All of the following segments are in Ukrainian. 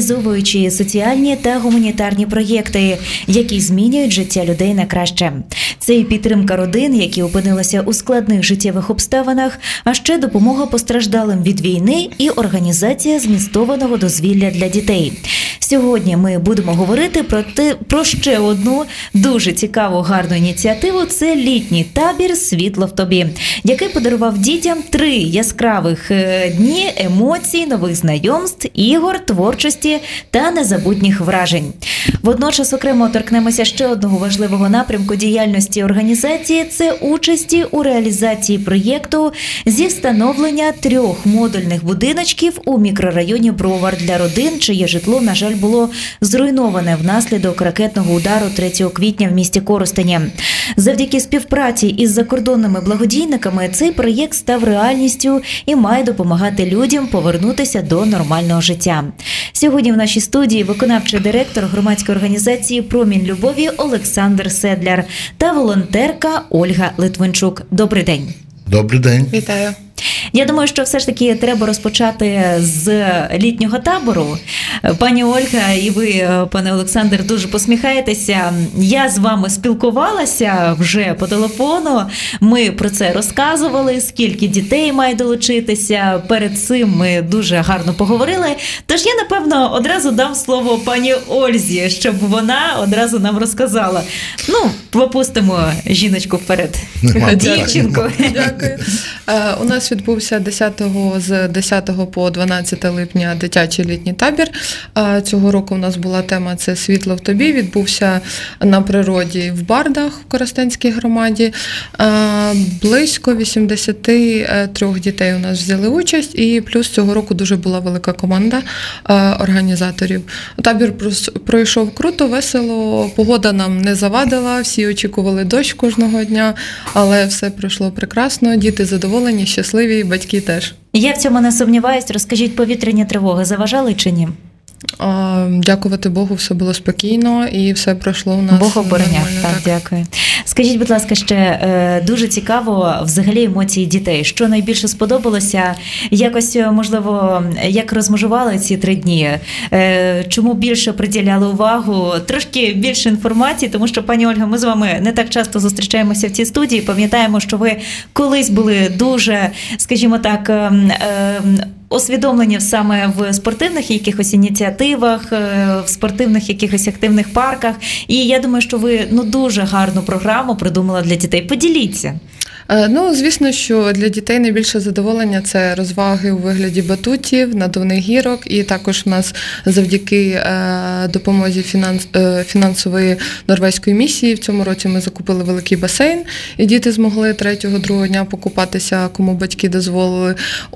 реалізовуючи соціальні та гуманітарні проєкти, які змінюють життя людей на краще. Це і підтримка родин, які опинилися у складних життєвих обставинах, а ще допомога постраждалим від війни і організація змістованого дозвілля для дітей. Сьогодні ми будемо говорити про ще одну дуже цікаву, гарну ініціативу – це літній табір «Світло в тобі», який подарував дітям 3 яскравих дні емоцій, нових знайомств, ігор, творчості та незабутніх вражень. Водночас окремо торкнемося ще одного важливого напрямку діяльності організації – це участі у реалізації проєкту зі встановлення 3 модульних будиночків у мікрорайоні Бровар для родин, чиє житло, на жаль, було зруйноване внаслідок ракетного удару 3 квітня в місті Коростені. Завдяки співпраці із закордонними благодійниками цей проєкт став реальністю і має допомагати людям повернутися до нормального життя. Сьогодні в нашій студії виконавчий директор громадської організації «Промінь любові» Олександр Седляр та волонтерка Ольга Литвинчук. Добрий день. Добрий день. Вітаю. Я думаю, що все ж таки треба розпочати з літнього табору. Пані Ольга і ви, пане Олександр, дуже посміхаєтеся. Я з вами спілкувалася вже по телефону. Ми про це розказували, скільки дітей має долучитися. Перед цим ми дуже гарно поговорили. Тож я, напевно, одразу дам слово пані Ользі, щоб вона одразу нам розказала. Пропустимо жіночку вперед. Дівчинку. Дякую. У нас відбувся з 10 по 12 липня дитячий літній табір. Цього року у нас була тема «Це світло в тобі». Відбувся на природі в Бардах в Коростенській громаді. Близько 83 дітей у нас взяли участь, і плюс цього року дуже була велика команда організаторів. Табір пройшов круто, весело, погода нам не завадила, всі очікували дощ кожного дня, але все пройшло прекрасно, діти задоволені, щасливі, батьки теж. Я в цьому не сумніваюсь. Розкажіть, повітряні тривоги заважали чи ні? Дякувати Богу, все було спокійно і все пройшло у нас. Бог обороняв. Нормально. Так, дякую. Скажіть, будь ласка, ще дуже цікаво взагалі емоції дітей. Що найбільше сподобалося? Якось, можливо, як розмежували ці 3 дні? Чому більше приділяли увагу? Трошки більше інформації, тому що, пані Ольга, ми з вами не так часто зустрічаємося в цій студії. Пам'ятаємо, що ви колись були дуже, скажімо так, освідомлені саме в спортивних якихось ініціативах, в спортивних якихось активних парках. І я думаю, що ви дуже гарну програму придумали для дітей. Поділіться. Звісно, що для дітей найбільше задоволення – це розваги у вигляді батутів, надувних гірок, і також в нас завдяки допомозі фінансової норвезької місії в цьому році ми закупили великий басейн, і діти змогли 3-2 дня покупатися, кому батьки дозволили.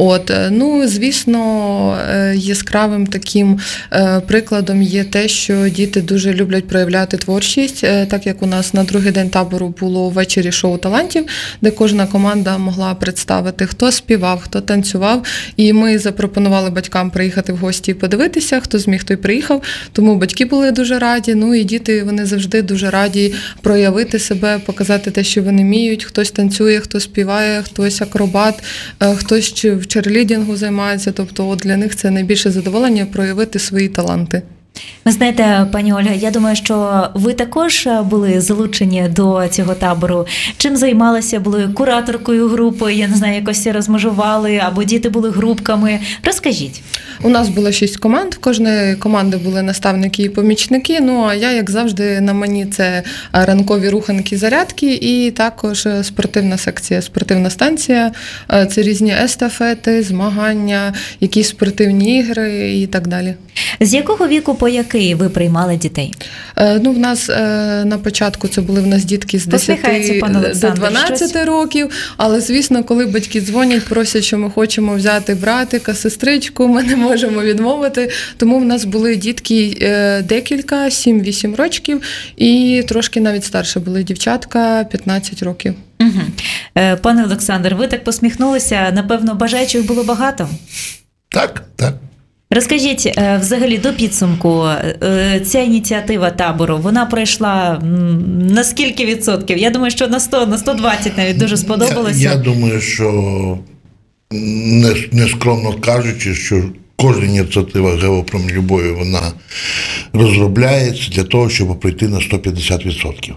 Звісно, яскравим таким прикладом є те, що діти дуже люблять проявляти творчість, так як у нас на другий день табору було ввечері шоу талантів, де кожна команда могла представити, хто співав, хто танцював. І ми запропонували батькам приїхати в гості і подивитися, хто зміг, той приїхав. Тому батьки були дуже раді. І діти, вони завжди дуже раді проявити себе, показати те, що вони вміють. Хтось танцює, хтось співає, хтось акробат, хтось в черлідінгу займається. Тобто для них це найбільше задоволення проявити свої таланти. Ви знаєте, пані Ольга, я думаю, що ви також були залучені до цього табору. Чим займалися? Були кураторкою групи, я не знаю, якось розмежували, або діти були групками. Розкажіть. У нас було 6 команд, в кожної команди були наставники і помічники, а я, як завжди, на мені це ранкові руханки, зарядки і також спортивна секція, спортивна станція, це різні естафети, змагання, якісь спортивні ігри і так далі. З якого віку по який ви приймали дітей? В нас на початку це були в нас дітки з 10 до 12 років, але, звісно, коли батьки дзвонять, просять, що ми хочемо взяти братика, сестричку, ми не можемо відмовити, тому в нас були дітки декілька, 7-8 років, і трошки навіть старше були дівчатка, 15 років. Угу. Пане Олександр, ви так посміхнулися, напевно, бажаючих було багато? Так. Розкажіть, взагалі, до підсумку, ця ініціатива табору, вона пройшла на скільки відсотків? Я думаю, що на 100, на 120 навіть дуже сподобалося. Я думаю, що, нескромно кажучи, що кожна ініціатива «Гео промінь любові» вона розробляється для того, щоб пройти на 150%.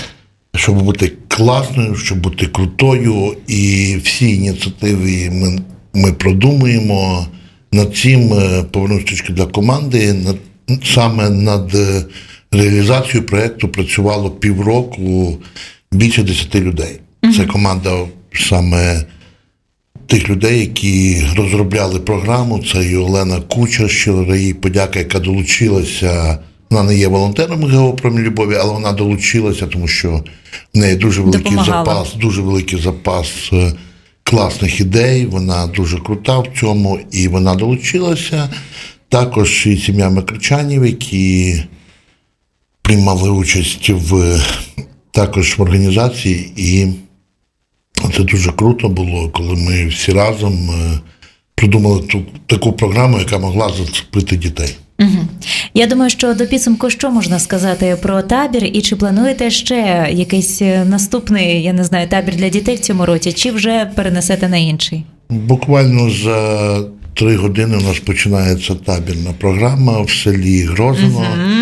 Щоб бути класною, щоб бути крутою, і всі ініціативи ми продумуємо. Над цим, повернусь трішки для команди, саме над реалізацією проєкту працювало півроку більше 10 людей. Це команда саме тих людей, які розробляли програму. Це і Олена Кучер, щиро їй подяка, яка долучилася. Вона не є волонтером «Гео промінь любові», але вона долучилася, тому що в неї дуже великий запас класних ідей, вона дуже крута в цьому, і вона долучилася. Також і сім'я Микричанів, які приймали участь також в організації, і це дуже круто було, коли ми всі разом придумали таку програму, яка могла зацепити дітей. Угу. Я думаю, що до підсумку що можна сказати про табір, і чи плануєте ще якийсь наступний, я не знаю, табір для дітей в цьому році, чи вже перенесете на інший? Буквально за 3 години у нас починається табірна програма в селі Грозино.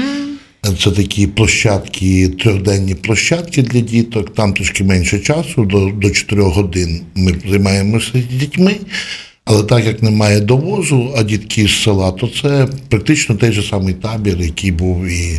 Це такі площадки, 3-денні площадки для діток, там трішки менше часу, до 4 годин ми займаємося з дітьми. Але так як немає довозу, а дітки з села, то це практично той же самий табір, який був і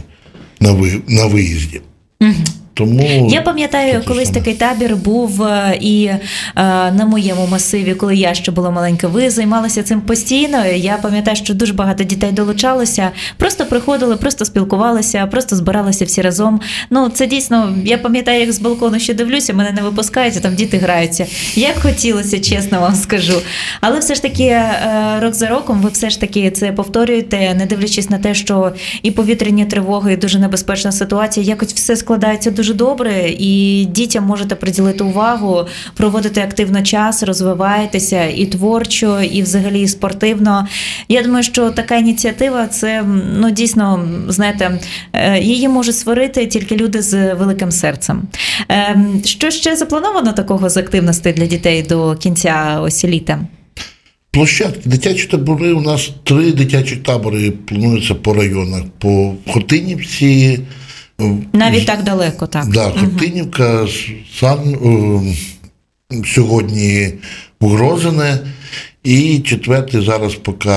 на виїзді. Угу. Тому я пам'ятаю, колись такий табір був і на моєму масиві, коли я ще була маленька. Ви займалися цим постійно. Я пам'ятаю, що дуже багато дітей долучалося. Просто приходили, просто спілкувалися, просто збиралися всі разом. Ну, це дійсно, я пам'ятаю, як з балкону ще дивлюся, мене не випускають, а там діти граються. Як хотілося, чесно вам скажу. Але все ж таки, рок за роком, ви все ж таки це повторюєте, не дивлячись на те, що і повітряні тривоги, і дуже небезпечна ситуація, якось все складається дуже добре, і дітям можете приділити увагу, проводити активно час, розвиваєтеся і творчо, і взагалі і спортивно. Я думаю, що така ініціатива, це, ну, дійсно, знаєте, її можуть створити тільки люди з великим серцем. Що ще заплановано такого з активностей для дітей до кінця ось літа? Площадки, дитячі табори, у нас 3 дитячі табори плануються по районах. По Хотинівці, навіть так далеко, так. Да, Хотинівка, сьогодні в Грозине, і 4-й зараз поки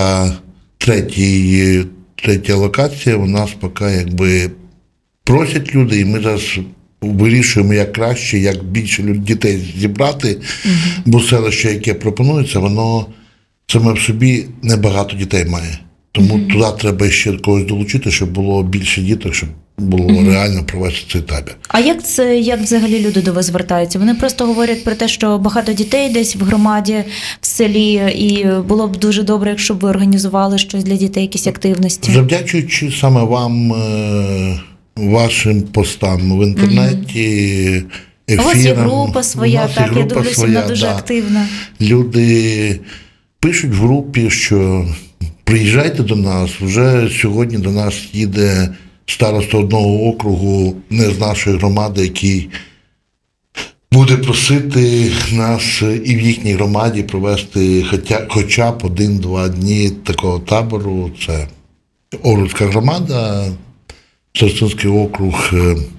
третя локація, у нас поки якби просять люди, і ми зараз вирішуємо, як краще, як більше дітей зібрати, бо селище, яке пропонується, воно саме в собі небагато дітей має. Тому туди треба ще когось долучити, щоб було більше діток, щоб було реально провести цей табір. А як взагалі люди до вас звертаються? Вони просто говорять про те, що багато дітей десь в громаді, в селі, і було б дуже добре, якщо б ви організували щось для дітей, якісь активності. Завдячуючи саме вам, вашим постам в інтернеті, ефірам. У вас є група своя, так, я дивлюся, вона дуже активна. Люди пишуть в групі, що приїжджайте до нас, вже сьогодні до нас їде староста одного округу, не з нашої громади, який буде просити нас і в їхній громаді провести хоча б 1-2 дні такого табору. Це Орлівська громада, Старостинський округ,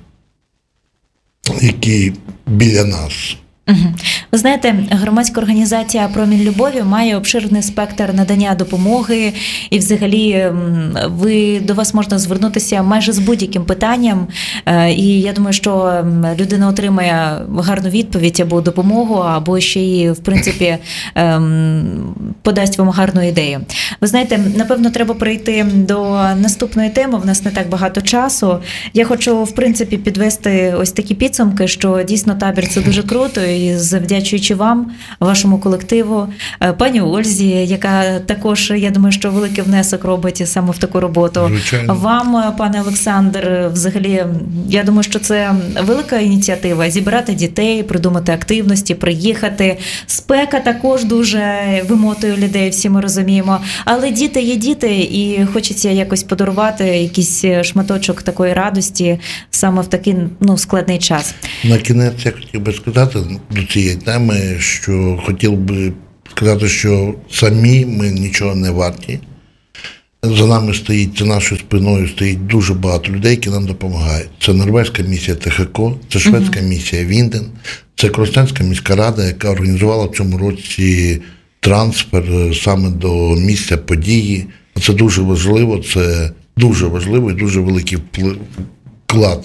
який біля нас. Ви знаєте, громадська організація «Промінь любові» має обширний спектр надання допомоги, і взагалі до вас можна звернутися майже з будь-яким питанням, і я думаю, що людина отримає гарну відповідь або допомогу, або ще й, в принципі, подасть вам гарну ідею. Ви знаєте, напевно, треба перейти до наступної теми, в нас не так багато часу. Я хочу, в принципі, підвести ось такі підсумки, що дійсно табір – це дуже круто, і завдячуючи вам, вашому колективу, пані Ользі, яка також, я думаю, що великий внесок робить саме в таку роботу. Звичайно. Вам, пане Олександр, взагалі, я думаю, що це велика ініціатива – зібрати дітей, придумати активності, приїхати. Спека також дуже вимотує людей, всі ми розуміємо. Але діти є діти, і хочеться якось подарувати якийсь шматочок такої радості саме в такий складний час. На кінець я хотів би сказати до цієї теми, що хотів би сказати, що самі ми нічого не варті. За нами стоїть, за нашою спиною стоїть дуже багато людей, які нам допомагають. Це норвезька місія ТХК, це шведська місія Вінден, це Коростенська міська рада, яка організувала в цьому році трансфер саме до місця події. Це дуже важливо і дуже великий вклад.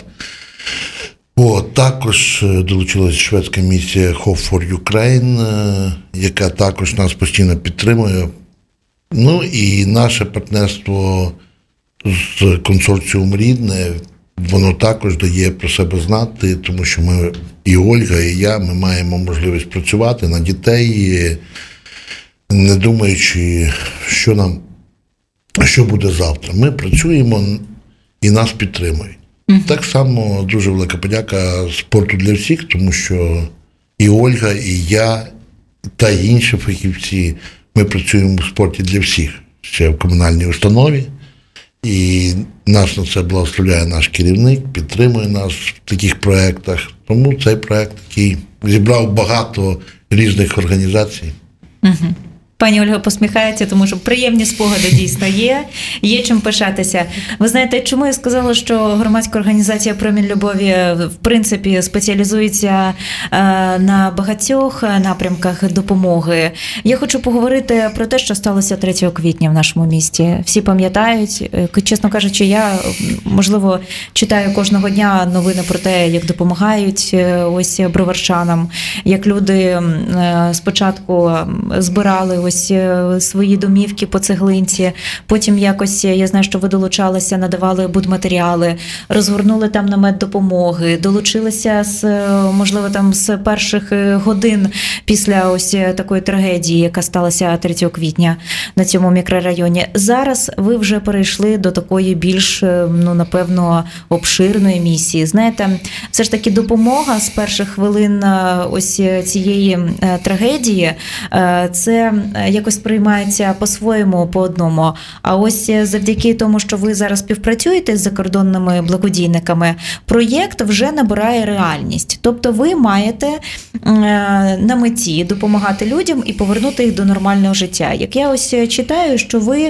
Також долучилася шведська місія Hope for Ukraine, яка також нас постійно підтримує. Ну і наше партнерство з консорціумом «Рідне», воно також дає про себе знати, тому що ми, і Ольга, і я, ми маємо можливість працювати на дітей, не думаючи, що буде завтра. Ми працюємо і нас підтримують. Так само дуже велика подяка спорту для всіх, тому що і Ольга, і я, та й інші фахівці, ми працюємо в спорті для всіх, ще в комунальній установі, і нас на це благословляє наш керівник, підтримує нас в таких проєктах. Тому цей проєкт, який зібрав багато різних організацій. Пані Ольга посміхається, тому що приємні спогади дійсно є чим пишатися. Ви знаєте, чому я сказала, що громадська організація «Промінь любові» в принципі спеціалізується на багатьох напрямках допомоги. Я хочу поговорити про те, що сталося 3 квітня в нашому місті. Всі пам'ятають, чесно кажучи, я, можливо, читаю кожного дня новини про те, як допомагають ось броварчанам, як люди спочатку збирали ось свої домівки по цеглинці, потім якось, я знаю, що ви долучалися, надавали будматеріали, розгорнули там намет допомоги, долучилися можливо, там з перших годин після ось такої трагедії, яка сталася 3 квітня на цьому мікрорайоні. Зараз ви вже перейшли до такої більш, напевно, обширної місії. Знаєте, все ж таки допомога з перших хвилин ось цієї трагедії, це якось приймається по-своєму, по-одному. А ось завдяки тому, що ви зараз співпрацюєте з закордонними благодійниками, проєкт вже набирає реальність. Тобто ви маєте на меті допомагати людям і повернути їх до нормального життя. Як я ось читаю, що ви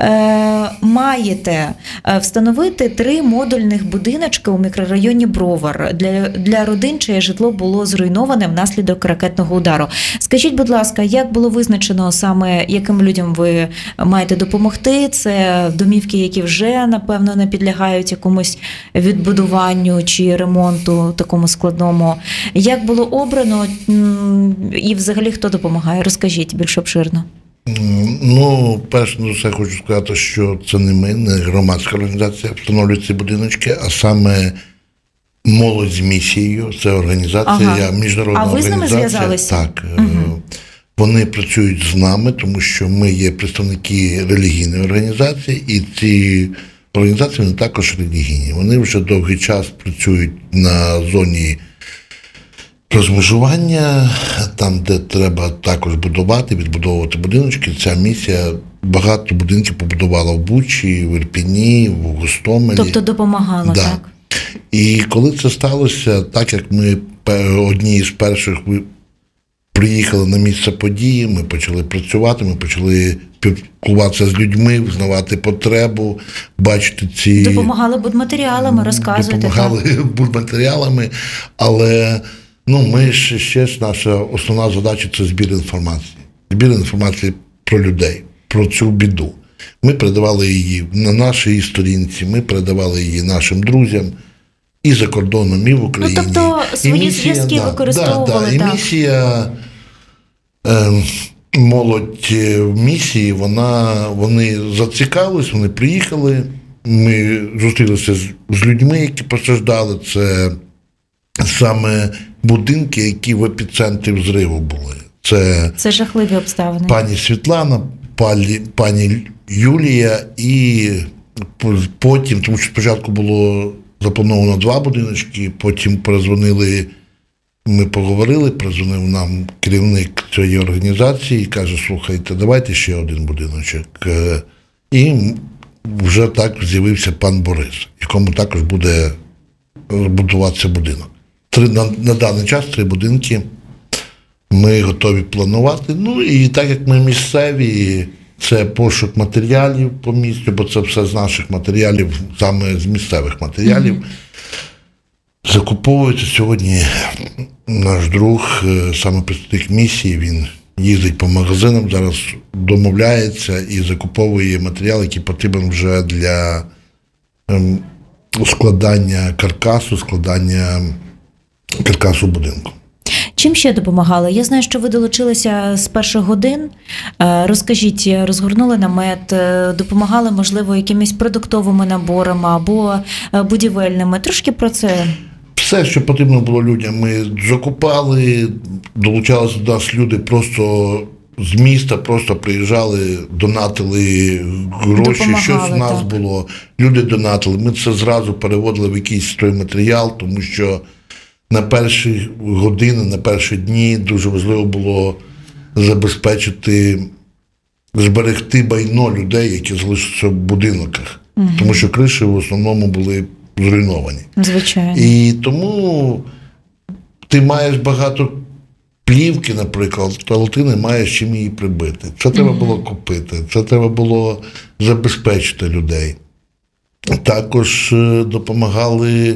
маєте встановити 3 модульних будиночки у мікрорайоні Бровар для родин, чиє житло було зруйноване внаслідок ракетного удару. Скажіть, будь ласка, як було визначено саме, яким людям ви маєте допомогти? Це домівки, які вже, напевно, не підлягають якомусь відбудуванню чи ремонту такому складному. Як було обрано і взагалі хто допомагає? Розкажіть більш обширно. Перш за все хочу сказати, що це не ми, не громадська організація встановлює ці будиночки, а саме молодь з місією, це організація, міжнародна організація. А ви з ними зв'язалися? Так. Вони працюють з нами, тому що ми є представники релігійної організації, і ці організації вони також релігійні. Вони вже довгий час працюють на зоні розмежування, там, де треба також відбудовувати будиночки. Ця місія багато будинків побудувала в Бучі, в Ірпіні, в Гостомелі. Тобто допомагала, так? І коли це сталося, так як ми одні з перших приїхали на місце події, ми почали працювати, ми почали спілкуватися з людьми, взнавати потребу, бачити ці... Допомагали будматеріалами, розказуйте. Допомагали будматеріалами, але ми ще наша основна задача – це збір інформації. Збір інформації про людей, про цю біду. Ми передавали її на нашій сторінці, ми передавали її нашим друзям і за кордоном, і в Україні. Тобто свої зв'язки використовували. І місія, молодь в місії, вони зацікавились, вони приїхали, ми зустрілися з людьми, які постраждали. Це саме будинки, які в епіцентрі взриву були. Це жахливі обставини. Пані Світлана, пані Юлія, і потім, тому що спочатку було заплановано 2 будиночки, потім перезвонили, ми поговорили, перезвонив нам керівник цієї організації і каже, слухайте, давайте ще 1 будиночок. І вже так з'явився пан Борис, якому також буде будуватися будинок. На даний час 3 будинки ми готові планувати. І так як ми місцеві, це пошук матеріалів по місту, бо це все з наших матеріалів, саме з місцевих матеріалів. Закуповується сьогодні наш друг, саме представник місії, він їздить по магазинам, зараз домовляється і закуповує матеріал, який потрібен вже для складання каркасу будинку. Чим ще допомагали? Я знаю, що ви долучилися з перших годин. Розкажіть, розгорнули намет, допомагали, можливо, якимись продуктовими наборами або будівельними. Трошки про це. Все, що потрібно було людям, ми закупали, долучалися до нас люди просто з міста, просто приїжджали, донатили гроші, щось у нас було. Люди донатили. Ми це зразу переводили в якийсь стройматеріал, тому що на перші години, на перші дні дуже важливо було зберегти майно людей, які залишилися в будинках. Тому що криші в основному були зруйновані. Звичайно. І тому ти маєш багато плівки, наприклад, але ти не маєш чим її прибити. Це треба було купити, це треба було забезпечити людей. Також допомагали,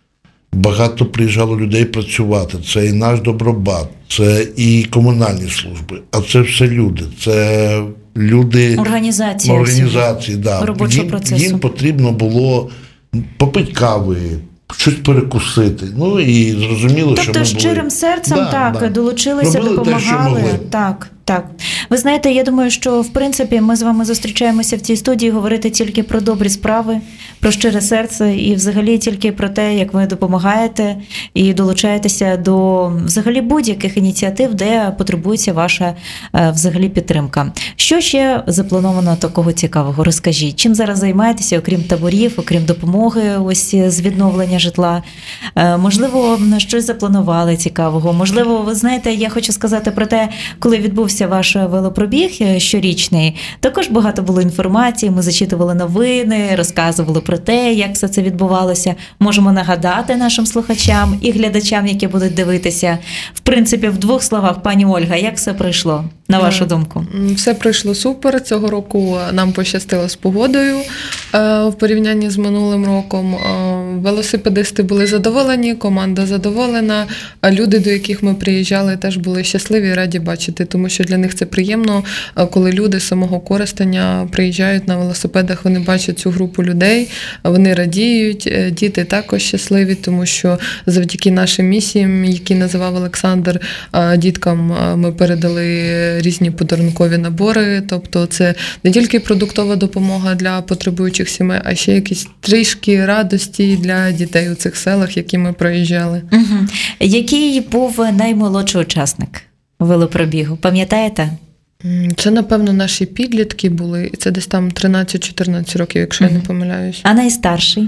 багато приїжджало людей працювати. Це і наш Добробат, це і комунальні служби, а це все люди. Це люди організації, да. Робочого процесу. Їм потрібно було попити кави, щось перекусити. Ну і зрозуміло, що ми були... Тобто щирим серцем долучилися, робили допомагали. Те, що могли. Так. Ви знаєте, я думаю, що в принципі ми з вами зустрічаємося в цій студії говорити тільки про добрі справи, про щире серце і взагалі тільки про те, як ви допомагаєте і долучаєтеся до взагалі будь-яких ініціатив, де потребується ваша взагалі підтримка. Що ще заплановано такого цікавого? Розкажіть, чим зараз займаєтеся, окрім таборів, окрім допомоги ось з відновлення житла? Можливо, щось запланували цікавого? Можливо, ви знаєте, я хочу сказати про те, коли відбувся ваш велопробіг щорічний, також багато було інформації, ми зачитували новини, розказували про те, як все це відбувалося. Можемо нагадати нашим слухачам і глядачам, які будуть дивитися. В принципі, в двох словах, пані Ольга, як все пройшло, на вашу думку? Все пройшло супер. Цього року нам пощастило з погодою в порівнянні з минулим роком. Велосипедисти були задоволені, команда задоволена, а люди, до яких ми приїжджали, теж були щасливі і раді бачити, тому що для них це приємно, коли люди з самого Коростеня приїжджають на велосипедах, вони бачать цю групу людей, вони радіють, діти також щасливі, тому що завдяки нашим місіям, які називав Олександр, діткам ми передали різні подарункові набори, тобто це не тільки продуктова допомога для потребуючих сімей, а ще якісь трішки радості для дітей у цих селах, які ми проїжджали. Угу. Який був наймолодший учасник велопробігу, пам'ятаєте? Це, напевно, наші підлітки були, і це десь там 13-14 років, якщо я не помиляюсь. А найстарший?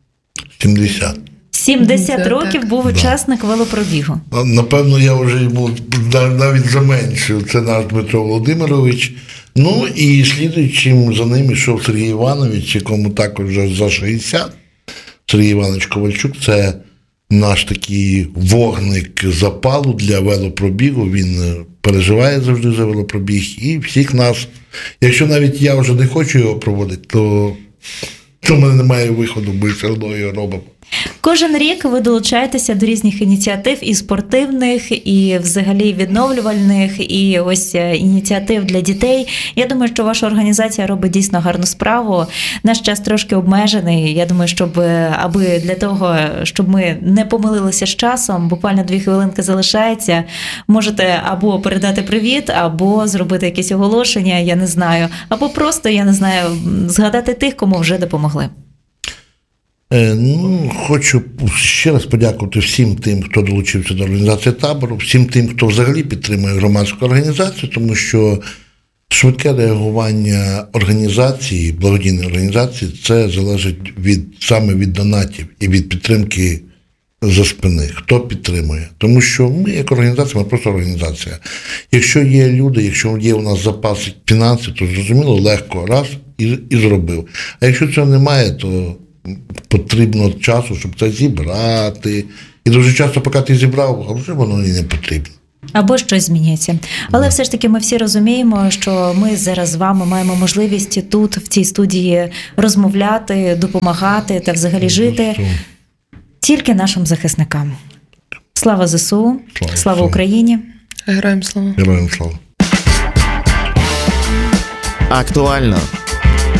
70. 70 років так. був учасник велопробігу. Напевно, я вже йому навіть заменшив. Це наш Дмитро Володимирович. Ну і слідуючим за ним йшов Сергій Іванович, якому також вже за 60. Сергій Іванович Ковальчук – це наш такий вогник запалу для велопробігу. Він переживає завжди за велопробіг. І всіх нас, якщо навіть я вже не хочу його проводити, то в мене немає виходу, ми все одно його робимо. Кожен рік ви долучаєтеся до різних ініціатив і спортивних, і взагалі відновлювальних, і ось ініціатив для дітей. Я думаю, що ваша організація робить дійсно гарну справу. Наш час трошки обмежений. Я думаю, аби для того, щоб ми не помилилися з часом, буквально 2 хвилинки залишається, можете або передати привіт, або зробити якесь оголошення, я не знаю, або просто, я не знаю, згадати тих, кому вже допомогли. Хочу ще раз подякувати всім тим, хто долучився до організації табору, всім тим, хто взагалі підтримує громадську організацію, тому що швидке реагування організації, благодійної організації, це залежить саме від донатів і від підтримки за спини, хто підтримує. Тому що ми, як організація, ми просто організація. Якщо є люди, якщо є у нас запас фінансів, то зрозуміло, легко раз і зробив. А якщо цього немає, то потрібно часу, щоб це зібрати. І дуже часто, поки ти зібрав, а вже воно і не потрібно. Або щось змінюється. Але все ж таки ми всі розуміємо, що ми зараз з вами маємо можливість тут, в цій студії, розмовляти, допомагати та взагалі жити тільки нашим захисникам. Слава ЗСУ, слава Україні! Героям слава! Героям слава! Актуально